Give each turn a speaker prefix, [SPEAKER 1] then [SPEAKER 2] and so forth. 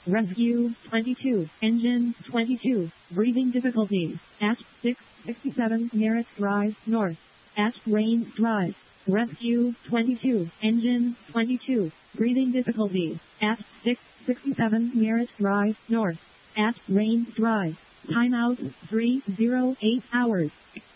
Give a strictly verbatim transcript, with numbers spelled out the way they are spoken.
[SPEAKER 1] Rescue twenty-two. Engine twenty-two. Breathing difficulties. At six sixty-seven Merritt Drive North. At Rain Drive. Rescue twenty-two. Engine twenty-two. Breathing difficulties. At six sixty-seven Merritt Drive North. At Rain Drive. Timeout three oh eight hours.